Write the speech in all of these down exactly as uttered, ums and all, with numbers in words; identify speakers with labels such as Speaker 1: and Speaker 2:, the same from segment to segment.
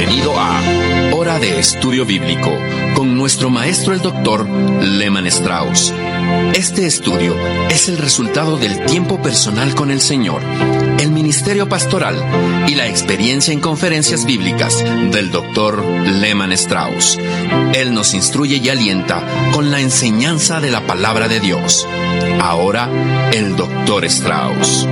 Speaker 1: Bienvenido a Hora de Estudio Bíblico con nuestro maestro el doctor Lehman Strauss. Este estudio es el resultado del tiempo personal con el Señor, el ministerio pastoral y la experiencia en conferencias bíblicas del doctor Lehman Strauss. Él nos instruye y alienta con la enseñanza de la palabra de Dios. Ahora, el doctor Strauss.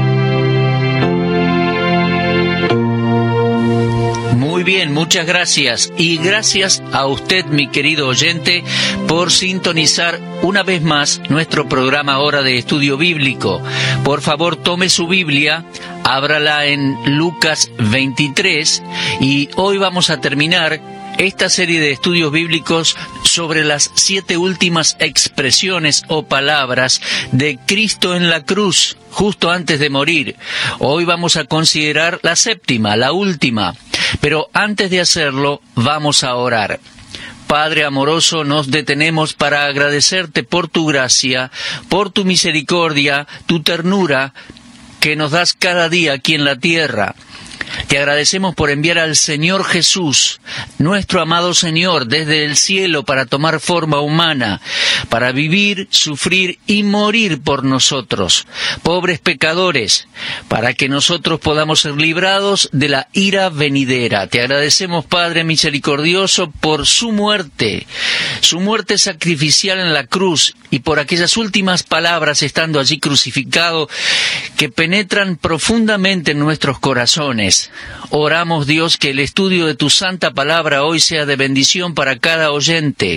Speaker 2: Muy bien, muchas gracias. Y gracias a usted, mi querido oyente, por sintonizar una vez más nuestro programa Hora de Estudio Bíblico. Por favor, tome su Biblia, ábrala en Lucas veintitrés, y hoy vamos a terminar esta serie de estudios bíblicos sobre las siete últimas expresiones o palabras de Cristo en la cruz, justo antes de morir. Hoy vamos a considerar la séptima, la última. Pero antes de hacerlo, vamos a orar. Padre amoroso, nos detenemos para agradecerte por tu gracia, por tu misericordia, tu ternura que nos das cada día aquí en la tierra. Te agradecemos por enviar al Señor Jesús, nuestro amado Señor, desde el cielo para tomar forma humana, para vivir, sufrir y morir por nosotros, pobres pecadores, para que nosotros podamos ser librados de la ira venidera. Te agradecemos, Padre misericordioso, por su muerte, su muerte sacrificial en la cruz, y por aquellas últimas palabras estando allí crucificado, que penetran profundamente en nuestros corazones. Oramos, Dios, que el estudio de tu santa palabra hoy sea de bendición para cada oyente.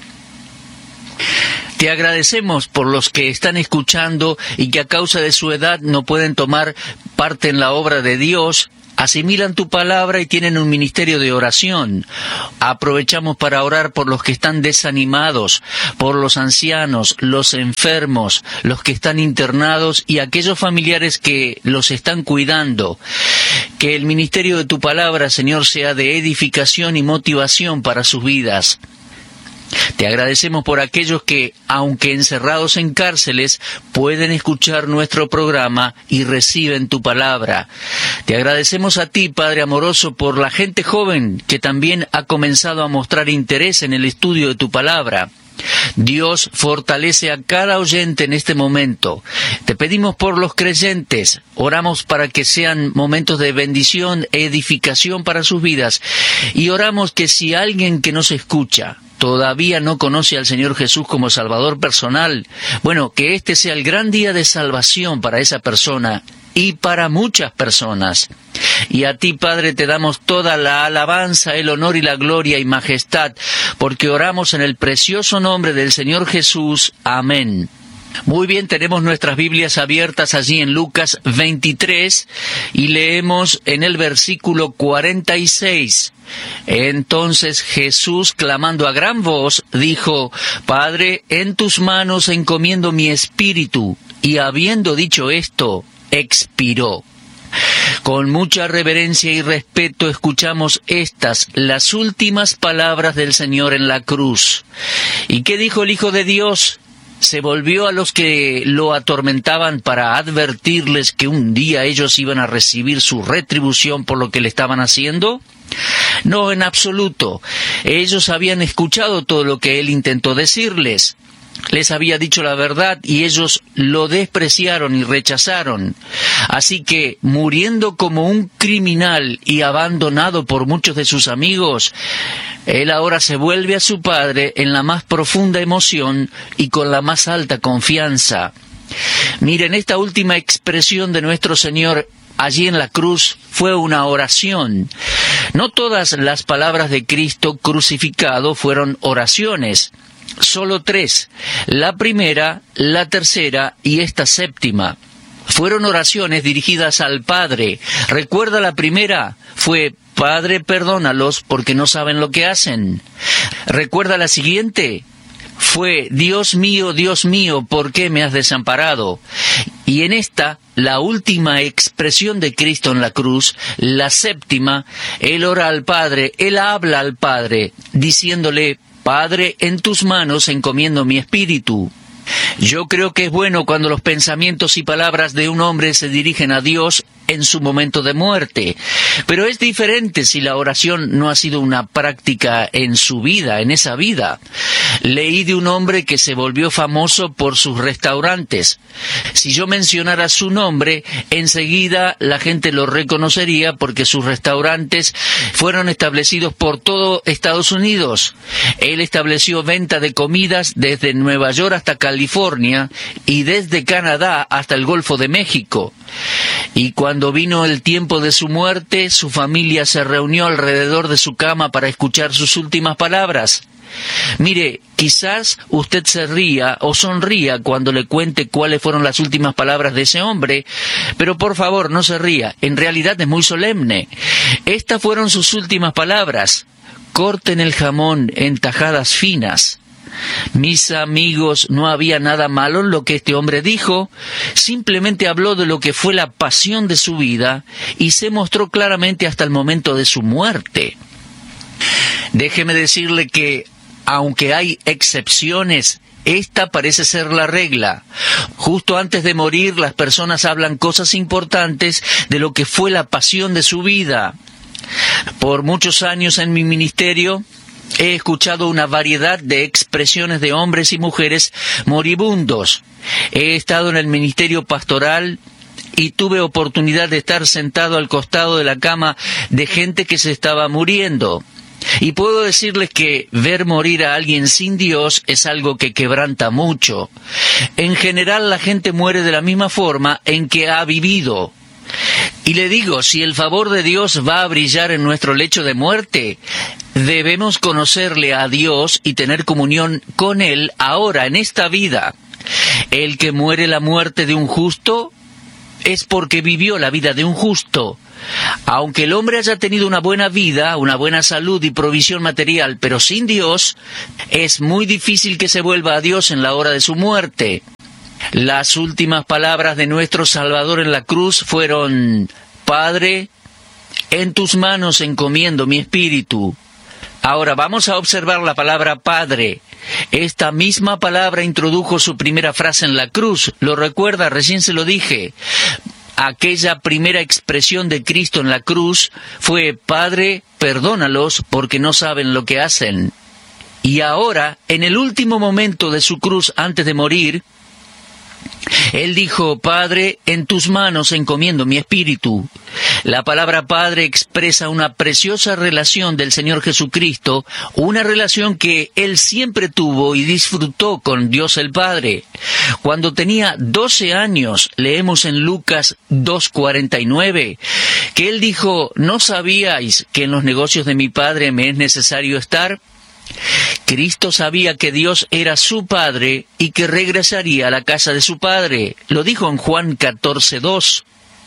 Speaker 2: Te agradecemos por los que están escuchando y que a causa de su edad no pueden tomar parte en la obra de Dios. Asimilan tu palabra y tienen un ministerio de oración. Aprovechamos para orar por los que están desanimados, por los ancianos, los enfermos, los que están internados y aquellos familiares que los están cuidando. Que el ministerio de tu palabra, Señor, sea de edificación y motivación para sus vidas. Te agradecemos por aquellos que, aunque encerrados en cárceles, pueden escuchar nuestro programa y reciben tu palabra. Te agradecemos a ti, Padre amoroso, por la gente joven que también ha comenzado a mostrar interés en el estudio de tu palabra. Dios, fortalece a cada oyente en este momento. Te pedimos por los creyentes, oramos para que sean momentos de bendición e edificación para sus vidas, y oramos que si alguien que nos escucha todavía no conoce al Señor Jesús como Salvador personal, bueno, que este sea el gran día de salvación para esa persona y para muchas personas. Y a ti, Padre, te damos toda la alabanza, el honor y la gloria y majestad, porque oramos en el precioso nombre del Señor Jesús. Amén. Muy bien, tenemos nuestras Biblias abiertas allí en Lucas veintitrés y leemos en el versículo cuarenta y seis. Entonces Jesús, clamando a gran voz, dijo: Padre, en tus manos encomiendo mi espíritu. Y habiendo dicho esto, expiró. Con mucha reverencia y respeto escuchamos estas, las últimas palabras del Señor en la cruz. ¿Y qué dijo el Hijo de Dios? Se volvió a los que lo atormentaban para advertirles que un día ellos iban a recibir su retribución por lo que le estaban haciendo. No, en absoluto. Ellos habían escuchado todo lo que él intentó decirles. Les había dicho la verdad y ellos lo despreciaron y rechazaron. Así que, muriendo como un criminal y abandonado por muchos de sus amigos, él ahora se vuelve a su Padre en la más profunda emoción y con la más alta confianza. Miren, esta última expresión de nuestro Señor allí en la cruz fue una oración. No todas las palabras de Cristo crucificado fueron oraciones. Solo tres, la primera, la tercera y esta séptima. Fueron oraciones dirigidas al Padre. Recuerda, la primera fue: Padre, perdónalos porque no saben lo que hacen. Recuerda la siguiente, fue: Dios mío, Dios mío, ¿por qué me has desamparado? Y en esta, la última expresión de Cristo en la cruz, la séptima, Él ora al Padre, Él habla al Padre, diciéndole: Padre, en tus manos encomiendo mi espíritu. Yo creo que es bueno cuando los pensamientos y palabras de un hombre se dirigen a Dios en su momento de muerte. Pero es diferente si la oración no ha sido una práctica en su vida, en esa vida. Leí de un hombre que se volvió famoso por sus restaurantes. Si yo mencionara su nombre, enseguida la gente lo reconocería porque sus restaurantes fueron establecidos por todo Estados Unidos. Él estableció venta de comidas desde Nueva York hasta California y desde Canadá hasta el Golfo de México. Y cuando vino el tiempo de su muerte, su familia se reunió alrededor de su cama para escuchar sus últimas palabras. Mire, quizás usted se ría o sonría cuando le cuente cuáles fueron las últimas palabras de ese hombre, pero por favor no se ría, en realidad es muy solemne. Estas fueron sus últimas palabras: corten el jamón en tajadas finas. Mis amigos, no había nada malo en lo que este hombre dijo, simplemente habló de lo que fue la pasión de su vida y se mostró claramente hasta el momento de su muerte. Déjeme decirle que, aunque hay excepciones, esta parece ser la regla. Justo antes de morir, las personas hablan cosas importantes de lo que fue la pasión de su vida. Por muchos años en mi ministerio, he escuchado una variedad de expresiones de hombres y mujeres moribundos. He estado en el ministerio pastoral y tuve oportunidad de estar sentado al costado de la cama de gente que se estaba muriendo. Y puedo decirles que ver morir a alguien sin Dios es algo que quebranta mucho. En general, la gente muere de la misma forma en que ha vivido. Y le digo, si el favor de Dios va a brillar en nuestro lecho de muerte, debemos conocerle a Dios y tener comunión con Él ahora, en esta vida. El que muere la muerte de un justo es porque vivió la vida de un justo. Aunque el hombre haya tenido una buena vida, una buena salud y provisión material, pero sin Dios, es muy difícil que se vuelva a Dios en la hora de su muerte. Las últimas palabras de nuestro Salvador en la cruz fueron: Padre, en tus manos encomiendo mi espíritu. Ahora vamos a observar la palabra Padre. Esta misma palabra introdujo su primera frase en la cruz. ¿Lo recuerda? Recién se lo dije. Aquella primera expresión de Cristo en la cruz fue: Padre, perdónalos porque no saben lo que hacen. Y ahora, en el último momento de su cruz antes de morir, Él dijo: Padre, en tus manos encomiendo mi espíritu. La palabra Padre expresa una preciosa relación del Señor Jesucristo, una relación que Él siempre tuvo y disfrutó con Dios el Padre. Cuando tenía doce años, leemos en Lucas dos cuarenta y nueve, que Él dijo: ¿no sabíais que en los negocios de mi Padre me es necesario estar? Cristo sabía que Dios era su Padre y que regresaría a la casa de su Padre. Lo dijo en Juan catorce dos.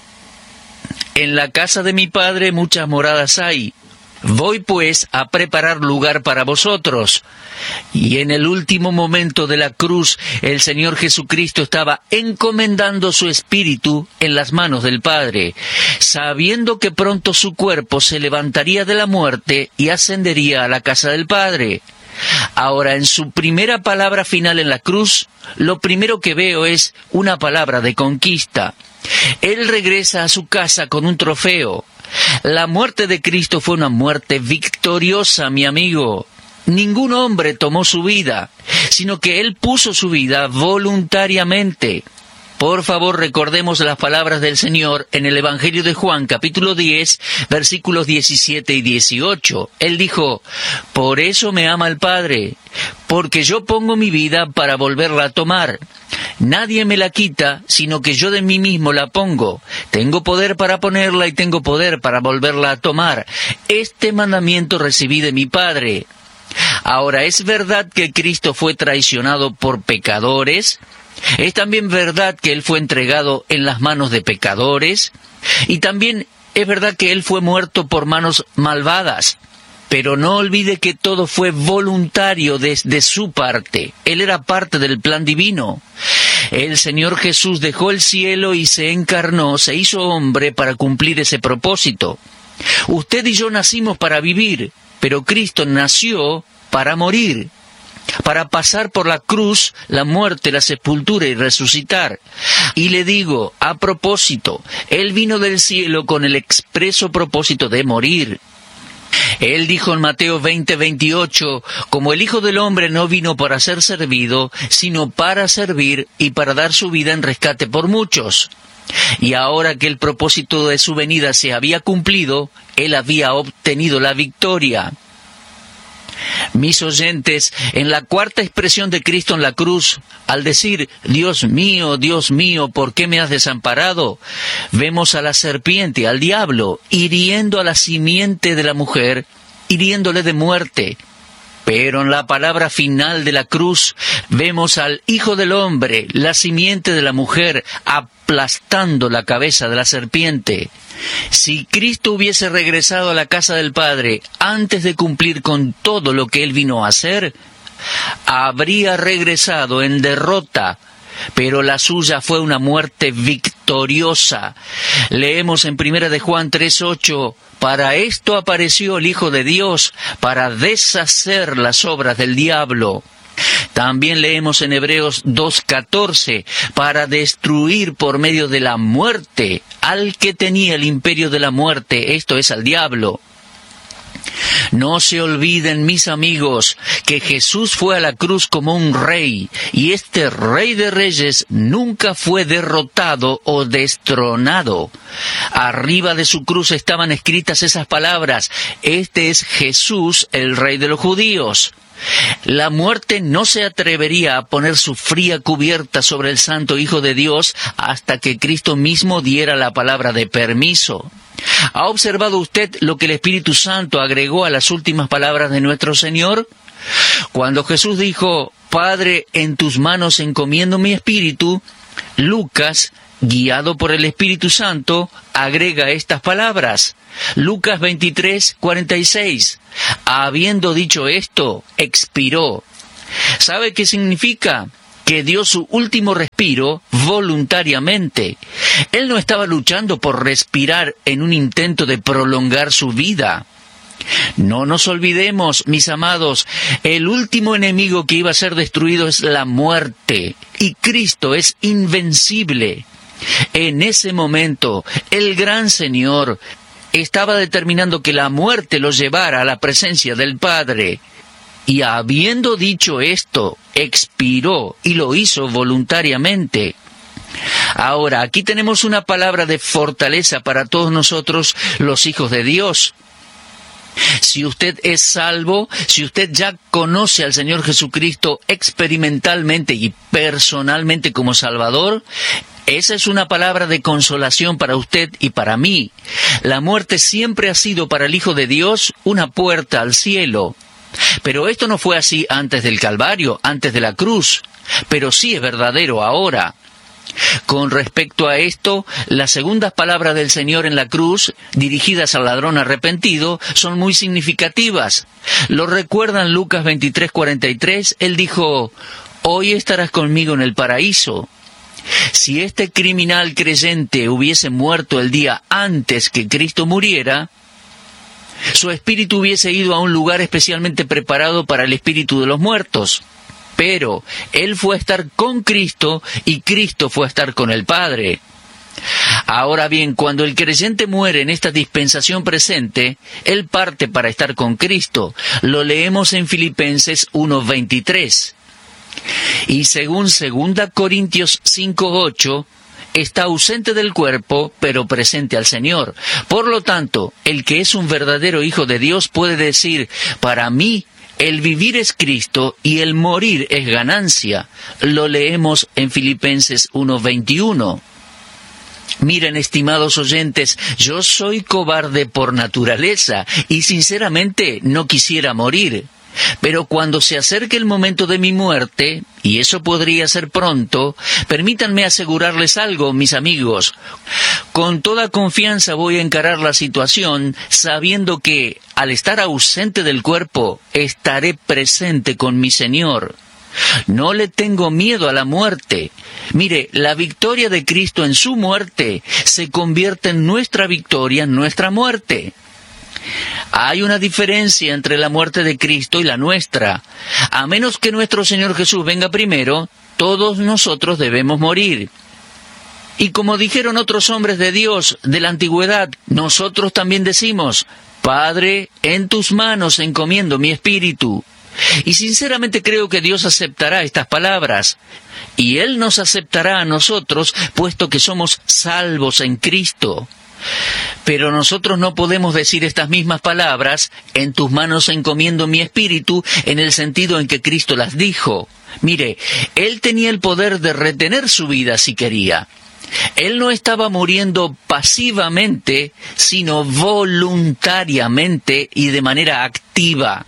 Speaker 2: En la casa de mi Padre muchas moradas hay. Voy pues a preparar lugar para vosotros. Y en el último momento de la cruz, el Señor Jesucristo estaba encomendando su espíritu en las manos del Padre, sabiendo que pronto su cuerpo se levantaría de la muerte y ascendería a la casa del Padre. Ahora, en su primera palabra final en la cruz, lo primero que veo es una palabra de conquista. Él regresa a su casa con un trofeo. La muerte de Cristo fue una muerte victoriosa, mi amigo. Ningún hombre tomó su vida, sino que Él puso su vida voluntariamente. Por favor, recordemos las palabras del Señor en el Evangelio de Juan, capítulo diez, versículos diecisiete y dieciocho. Él dijo: por eso me ama el Padre, porque yo pongo mi vida para volverla a tomar. Nadie me la quita, sino que yo de mí mismo la pongo. Tengo poder para ponerla y tengo poder para volverla a tomar. Este mandamiento recibí de mi Padre. Ahora, ¿es verdad que Cristo fue traicionado por pecadores? ¿Es también verdad que Él fue entregado en las manos de pecadores? Y también es verdad que Él fue muerto por manos malvadas. Pero no olvide que todo fue voluntario desde su parte. Él era parte del plan divino. El Señor Jesús dejó el cielo y se encarnó, se hizo hombre para cumplir ese propósito. Usted y yo nacimos para vivir, pero Cristo nació para morir. para pasar por la cruz, la muerte, la sepultura y resucitar. Y le digo, a propósito, Él vino del cielo con el expreso propósito de morir. Él dijo en Mateo veinte veintiocho, como el Hijo del Hombre no vino para ser servido, sino para servir y para dar su vida en rescate por muchos. Y ahora que el propósito de su venida se había cumplido, Él había obtenido la victoria. Mis oyentes, en la cuarta expresión de Cristo en la cruz, al decir, Dios mío, Dios mío, ¿por qué me has desamparado?, vemos a la serpiente, al diablo, hiriendo a la simiente de la mujer, hiriéndole de muerte. Pero en la palabra final de la cruz, vemos al Hijo del Hombre, la simiente de la mujer, aplastando la cabeza de la serpiente. Si Cristo hubiese regresado a la casa del Padre antes de cumplir con todo lo que Él vino a hacer, habría regresado en derrota, pero la suya fue una muerte victoriosa. Leemos en Primera de Juan tres ocho, para esto apareció el Hijo de Dios, para deshacer las obras del diablo. También leemos en Hebreos dos catorce, para destruir por medio de la muerte al que tenía el imperio de la muerte, esto es, al diablo. No se olviden, mis amigos, que Jesús fue a la cruz como un rey, y este Rey de Reyes nunca fue derrotado o destronado. Arriba de su cruz estaban escritas esas palabras, este es Jesús, el Rey de los judíos. La muerte no se atrevería a poner su fría cubierta sobre el Santo Hijo de Dios hasta que Cristo mismo diera la palabra de permiso. ¿Ha observado usted lo que el Espíritu Santo agregó a las últimas palabras de nuestro Señor? Cuando Jesús dijo, Padre, en tus manos encomiendo mi espíritu, Lucas, guiado por el Espíritu Santo, agrega estas palabras. Lucas veintitrés cuarenta y seis. Habiendo dicho esto, expiró. ¿Sabe qué significa? Que dio su último respiro voluntariamente. Él no estaba luchando por respirar en un intento de prolongar su vida. No nos olvidemos, mis amados, el último enemigo que iba a ser destruido es la muerte, y Cristo es invencible. En ese momento, el gran Señor estaba determinando que la muerte lo llevara a la presencia del Padre. Y habiendo dicho esto, expiró y lo hizo voluntariamente. Ahora, aquí tenemos una palabra de fortaleza para todos nosotros, los hijos de Dios. Si usted es salvo, si usted ya conoce al Señor Jesucristo experimentalmente y personalmente como Salvador, esa es una palabra de consolación para usted y para mí. La muerte siempre ha sido para el Hijo de Dios una puerta al cielo. Pero esto no fue así antes del Calvario, antes de la cruz, pero sí es verdadero ahora. Con respecto a esto, las segundas palabras del Señor en la cruz, dirigidas al ladrón arrepentido, son muy significativas. ¿Lo recuerdan Lucas veintitrés cuarenta y tres? Él dijo, hoy estarás conmigo en el paraíso. Si este criminal creyente hubiese muerto el día antes que Cristo muriera, su espíritu hubiese ido a un lugar especialmente preparado para el espíritu de los muertos. Pero él fue a estar con Cristo y Cristo fue a estar con el Padre. Ahora bien, cuando el creyente muere en esta dispensación presente, él parte para estar con Cristo. Lo leemos en Filipenses uno veintitrés. Y según dos Corintios cinco ocho, está ausente del cuerpo, pero presente al Señor. Por lo tanto, el que es un verdadero hijo de Dios puede decir, para mí, el vivir es Cristo y el morir es ganancia. Lo leemos en Filipenses uno veintiuno. Miren, estimados oyentes, yo soy cobarde por naturaleza y sinceramente no quisiera morir. Pero cuando se acerque el momento de mi muerte, y eso podría ser pronto, permítanme asegurarles algo, mis amigos. Con toda confianza voy a encarar la situación, sabiendo que, al estar ausente del cuerpo, estaré presente con mi Señor. No le tengo miedo a la muerte. Mire, la victoria de Cristo en su muerte se convierte en nuestra victoria en nuestra muerte. Hay una diferencia entre la muerte de Cristo y la nuestra. A menos que nuestro Señor Jesús venga primero, todos nosotros debemos morir. Y como dijeron otros hombres de Dios de la antigüedad, nosotros también decimos: Padre, en tus manos encomiendo mi espíritu. Y sinceramente creo que Dios aceptará estas palabras, y Él nos aceptará a nosotros, puesto que somos salvos en Cristo. Pero nosotros no podemos decir estas mismas palabras: en tus manos encomiendo mi espíritu, en el sentido en que Cristo las dijo. Mire, Él tenía el poder de retener su vida si quería. Él no estaba muriendo pasivamente, sino voluntariamente y de manera activa.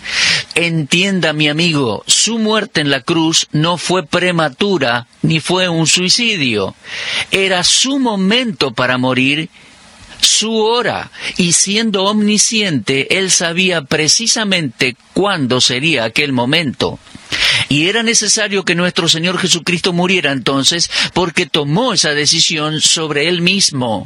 Speaker 2: Entienda, mi amigo, su muerte en la cruz no fue prematura ni fue un suicidio. Era su momento para morir, su hora, y siendo omnisciente, Él sabía precisamente cuándo sería aquel momento. Y era necesario que nuestro Señor Jesucristo muriera entonces, porque tomó esa decisión sobre Él mismo.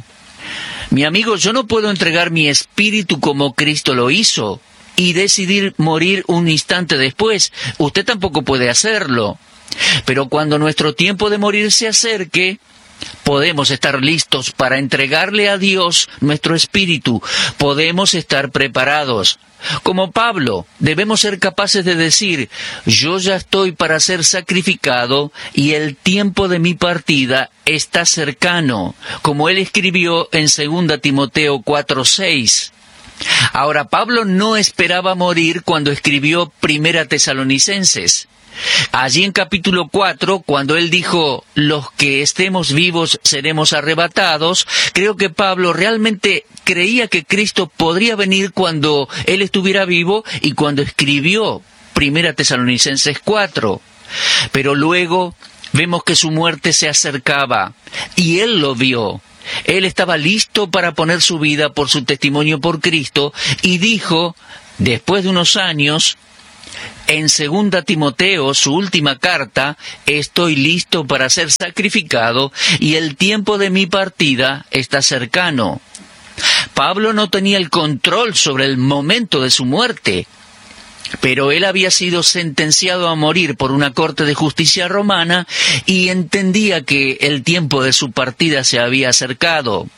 Speaker 2: Mi amigo, yo no puedo entregar mi espíritu como Cristo lo hizo y decidir morir un instante después. Usted tampoco puede hacerlo. Pero cuando nuestro tiempo de morir se acerque, podemos estar listos para entregarle a Dios nuestro espíritu. Podemos estar preparados. Como Pablo, debemos ser capaces de decir: yo ya estoy para ser sacrificado y el tiempo de mi partida está cercano, como él escribió en segunda Timoteo cuatro seis. Ahora, Pablo no esperaba morir cuando escribió Primera Tesalonicenses. Allí en capítulo cuatro, cuando él dijo: los que estemos vivos seremos arrebatados, creo que Pablo realmente creía que Cristo podría venir cuando él estuviera vivo y cuando escribió Primera Tesalonicenses cuatro. Pero luego vemos que su muerte se acercaba y él lo vio. Él estaba listo para poner su vida por su testimonio por Cristo y dijo, después de unos años, en segunda Timoteo, su última carta: estoy listo para ser sacrificado y el tiempo de mi partida está cercano. Pablo no tenía el control sobre el momento de su muerte, pero él había sido sentenciado a morir por una corte de justicia romana y entendía que el tiempo de su partida se había acercado.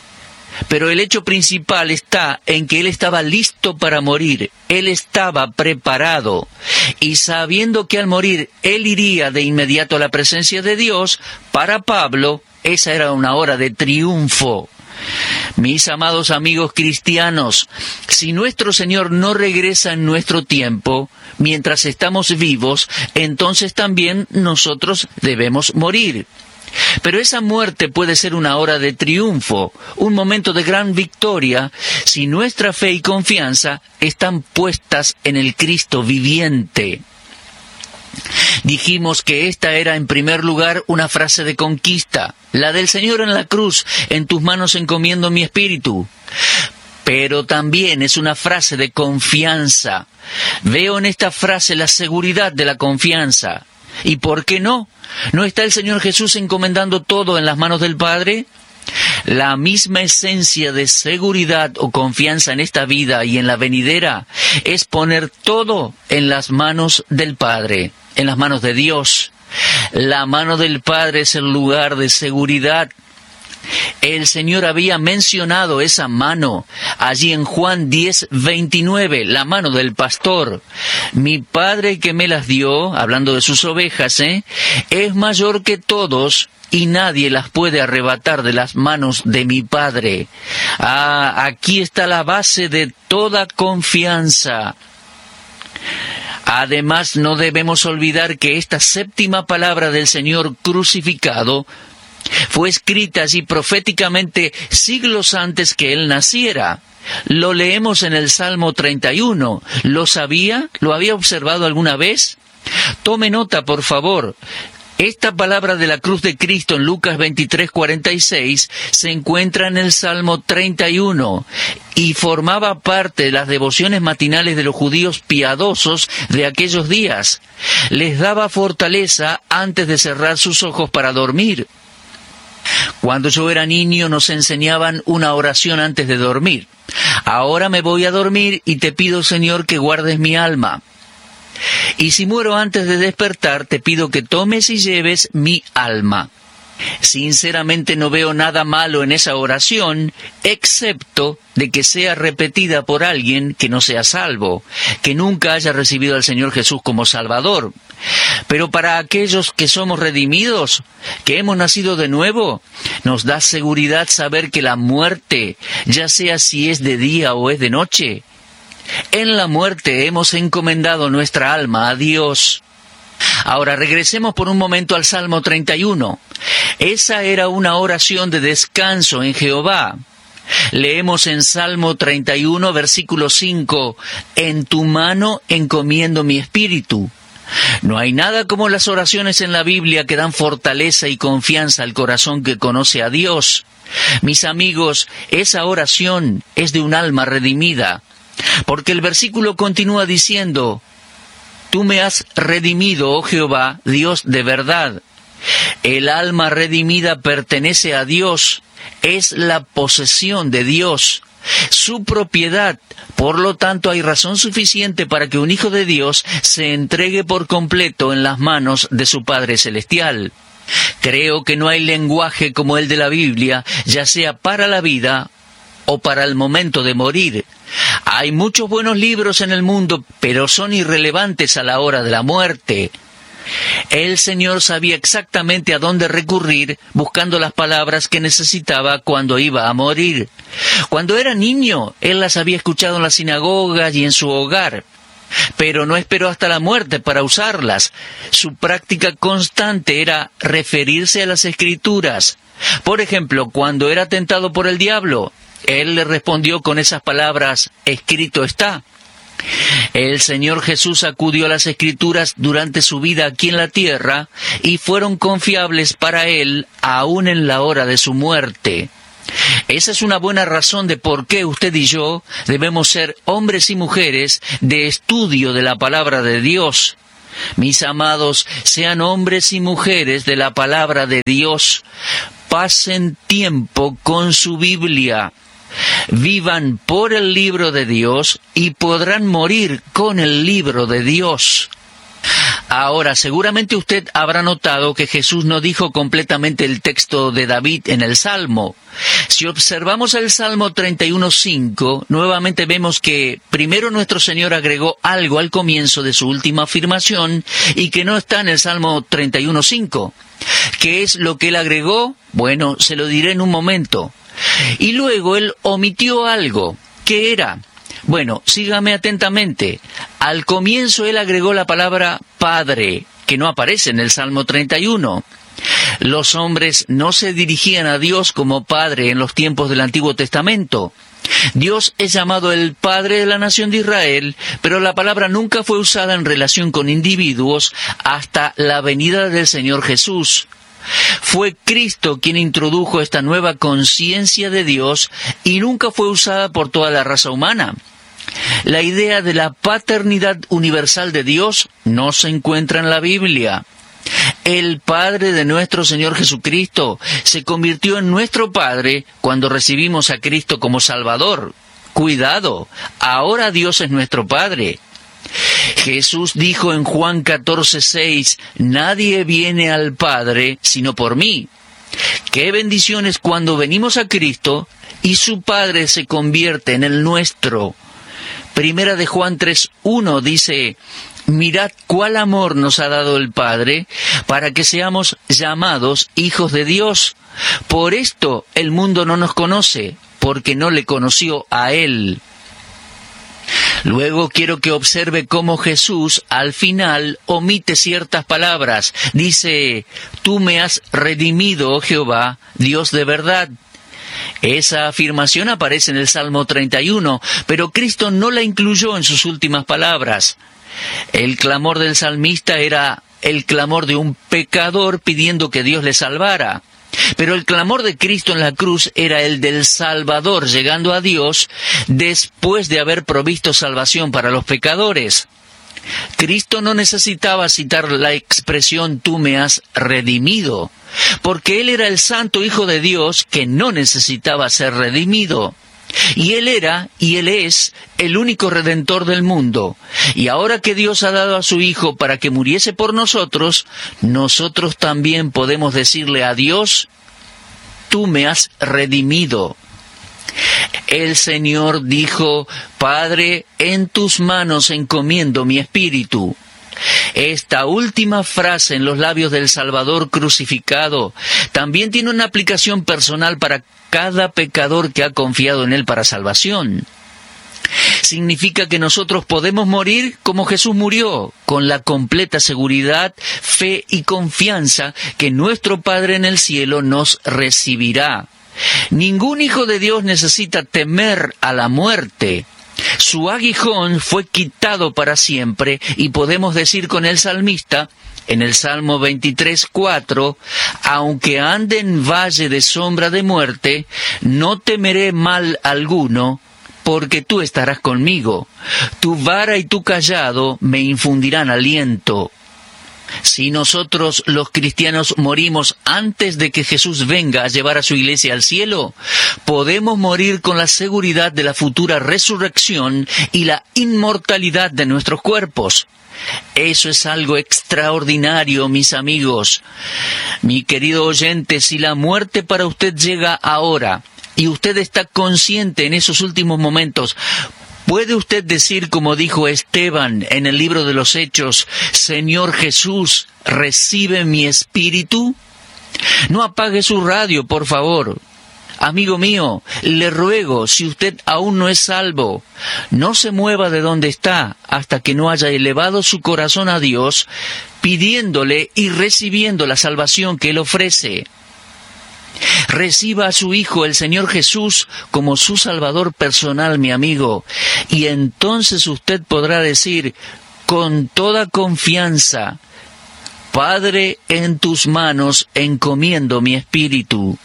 Speaker 2: Pero el hecho principal está en que él estaba listo para morir, él estaba preparado, y sabiendo que al morir él iría de inmediato a la presencia de Dios, para Pablo esa era una hora de triunfo. Mis amados amigos cristianos, si nuestro Señor no regresa en nuestro tiempo, mientras estamos vivos, entonces también nosotros debemos morir. Pero esa muerte puede ser una hora de triunfo, un momento de gran victoria, si nuestra fe y confianza están puestas en el Cristo viviente. Dijimos que esta era en primer lugar una frase de conquista, la del Señor en la cruz: en tus manos encomiendo mi espíritu. Pero también es una frase de confianza. Veo en esta frase la seguridad de la confianza. ¿Y por qué no? ¿No está el Señor Jesús encomendando todo en las manos del Padre? La misma esencia de seguridad o confianza en esta vida y en la venidera es poner todo en las manos del Padre, en las manos de Dios. La mano del Padre es el lugar de seguridad. El Señor había mencionado esa mano allí en Juan diez veintinueve, la mano del pastor. Mi Padre que me las dio, hablando de sus ovejas, ¿eh? es mayor que todos, y nadie las puede arrebatar de las manos de mi Padre. Ah, aquí está la base de toda confianza. Además, no debemos olvidar que esta séptima palabra del Señor crucificado fue escrita allí proféticamente siglos antes que Él naciera. Lo leemos en el Salmo treinta y uno. ¿Lo sabía? ¿Lo había observado alguna vez? Tome nota, por favor. Esta palabra de la cruz de Cristo en Lucas veintitrés cuarenta y seis se encuentra en el Salmo treinta y uno y formaba parte de las devociones matinales de los judíos piadosos de aquellos días. Les daba fortaleza antes de cerrar sus ojos para dormir. Cuando yo era niño nos enseñaban una oración antes de dormir. Ahora me voy a dormir y te pido, Señor, que guardes mi alma. Y si muero antes de despertar, te pido que tomes y lleves mi alma. Sinceramente no veo nada malo en esa oración, excepto de que sea repetida por alguien que no sea salvo, que nunca haya recibido al Señor Jesús como Salvador. Pero para aquellos que somos redimidos, que hemos nacido de nuevo, nos da seguridad saber que la muerte, ya sea si es de día o es de noche, en la muerte hemos encomendado nuestra alma a Dios. Ahora regresemos por un momento al Salmo treinta y uno. Esa era una oración de descanso en Jehová. Leemos en Salmo treinta y uno, versículo cinco, «En tu mano encomiendo mi espíritu». No hay nada como las oraciones en la Biblia que dan fortaleza y confianza al corazón que conoce a Dios. Mis amigos, esa oración es de un alma redimida, porque el versículo continúa diciendo: «Tú me has redimido, oh Jehová, Dios de verdad». El alma redimida pertenece a Dios, es la posesión de Dios, su propiedad. Por lo tanto, hay razón suficiente para que un hijo de Dios se entregue por completo en las manos de su Padre Celestial. Creo que no hay lenguaje como el de la Biblia, ya sea para la vida o para el momento de morir. Hay muchos buenos libros en el mundo, pero son irrelevantes a la hora de la muerte. El Señor sabía exactamente a dónde recurrir buscando las palabras que necesitaba cuando iba a morir. Cuando era niño, Él las había escuchado en la sinagoga y en su hogar, pero no esperó hasta la muerte para usarlas. Su práctica constante era referirse a las Escrituras. Por ejemplo, cuando era tentado por el diablo, Él le respondió con esas palabras: «Escrito está». El Señor Jesús acudió a las Escrituras durante su vida aquí en la tierra y fueron confiables para Él aún en la hora de su muerte. Esa es una buena razón de por qué usted y yo debemos ser hombres y mujeres de estudio de la palabra de Dios. Mis amados, sean hombres y mujeres de la palabra de Dios. Pasen tiempo con su Biblia. Vivan por el libro de Dios y podrán morir con el libro de Dios. Ahora, seguramente usted habrá notado que Jesús no dijo completamente el texto de David en el Salmo. Si observamos el Salmo treinta y uno cinco, nuevamente vemos que primero nuestro Señor agregó algo al comienzo de su última afirmación y que no está en el Salmo treinta y uno cinco. ¿Qué es lo que Él agregó? Bueno, se lo diré en un momento. Y luego Él omitió algo. ¿Qué era? Bueno, sígame atentamente. Al comienzo Él agregó la palabra Padre, que no aparece en el Salmo treinta y uno. Los hombres no se dirigían a Dios como Padre en los tiempos del Antiguo Testamento. Dios es llamado el Padre de la nación de Israel, pero la palabra nunca fue usada en relación con individuos hasta la venida del Señor Jesús. Fue Cristo quien introdujo esta nueva conciencia de Dios y nunca fue usada por toda la raza humana. La idea de la paternidad universal de Dios no se encuentra en la Biblia. El Padre de nuestro Señor Jesucristo se convirtió en nuestro Padre cuando recibimos a Cristo como Salvador. Cuidado, ahora Dios es nuestro Padre. Jesús dijo en Juan catorce seis, «Nadie viene al Padre sino por mí». ¡Qué bendiciones cuando venimos a Cristo y su Padre se convierte en el nuestro! Primera de Juan tres uno dice, «Mirad cuál amor nos ha dado el Padre para que seamos llamados hijos de Dios. Por esto el mundo no nos conoce, porque no le conoció a Él». Luego quiero que observe cómo Jesús al final omite ciertas palabras. Dice, «Tú me has redimido, oh Jehová, Dios de verdad». Esa afirmación aparece en el Salmo treinta y uno, pero Cristo no la incluyó en sus últimas palabras. El clamor del salmista era el clamor de un pecador pidiendo que Dios le salvara. Pero el clamor de Cristo en la cruz era el del Salvador llegando a Dios después de haber provisto salvación para los pecadores. Cristo no necesitaba citar la expresión «tú me has redimido», porque Él era el santo Hijo de Dios que no necesitaba ser redimido. Y Él era, y Él es, el único Redentor del mundo. Y ahora que Dios ha dado a su Hijo para que muriese por nosotros, nosotros también podemos decirle a Dios, «tú me has redimido». El Señor dijo, «Padre, en tus manos encomiendo mi espíritu». Esta última frase en los labios del Salvador crucificado también tiene una aplicación personal para cada pecador que ha confiado en Él para salvación. Significa que nosotros podemos morir como Jesús murió, con la completa seguridad, fe y confianza que nuestro Padre en el cielo nos recibirá. Ningún hijo de Dios necesita temer a la muerte. Su aguijón fue quitado para siempre y podemos decir con el salmista, en el Salmo veintitrés, cuatro, «Aunque ande en valle de sombra de muerte, no temeré mal alguno, porque tú estarás conmigo. Tu vara y tu cayado me infundirán aliento». Si nosotros los cristianos morimos antes de que Jesús venga a llevar a su iglesia al cielo, podemos morir con la seguridad de la futura resurrección y la inmortalidad de nuestros cuerpos. Eso es algo extraordinario, mis amigos. Mi querido oyente, si la muerte para usted llega ahora y usted está consciente en esos últimos momentos, ¿puede usted decir, como dijo Esteban en el libro de los Hechos, «Señor Jesús, recibe mi espíritu»? No apague su radio, por favor. Amigo mío, le ruego, si usted aún no es salvo, no se mueva de donde está hasta que no haya elevado su corazón a Dios, pidiéndole y recibiendo la salvación que Él ofrece. Reciba a su Hijo, el Señor Jesús, como su Salvador personal, mi amigo, y entonces usted podrá decir con toda confianza, «Padre, en tus manos encomiendo mi espíritu».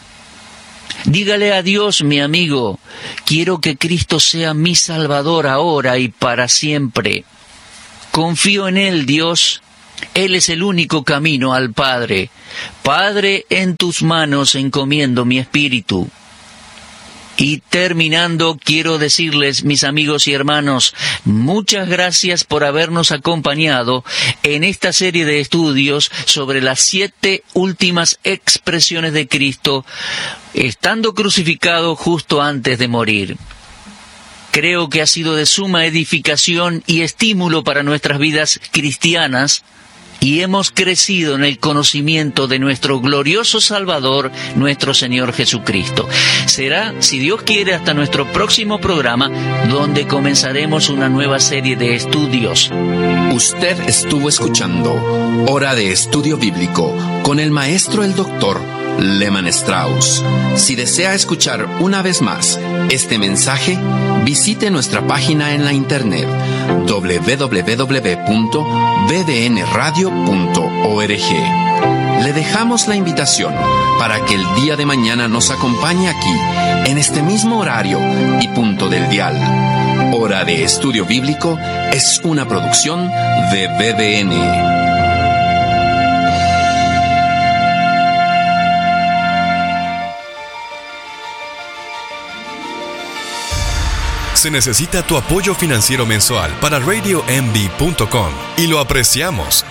Speaker 2: Dígale a Dios, mi amigo, «Quiero que Cristo sea mi Salvador ahora y para siempre». Confío en Él, Dios. Él es el único camino al Padre. Padre, en tus manos encomiendo mi espíritu. Y terminando, quiero decirles, mis amigos y hermanos, muchas gracias por habernos acompañado en esta serie de estudios sobre las siete últimas expresiones de Cristo, estando crucificado justo antes de morir. Creo que ha sido de suma edificación y estímulo para nuestras vidas cristianas, y hemos crecido en el conocimiento de nuestro glorioso Salvador, nuestro Señor Jesucristo. Será, si Dios quiere, hasta nuestro próximo programa, donde comenzaremos una nueva serie de estudios.
Speaker 1: Usted estuvo escuchando Hora de Estudio Bíblico con el maestro el doctor Lehman Strauss. Si desea escuchar una vez más este mensaje, visite nuestra página en la internet doble u doble u doble u punto b d n radio punto org. Le dejamos la invitación para que el día de mañana nos acompañe aquí, en este mismo horario y punto del dial. Hora de Estudio Bíblico es una producción de B D N.
Speaker 3: Se necesita tu apoyo financiero mensual para radio m b punto com y lo apreciamos.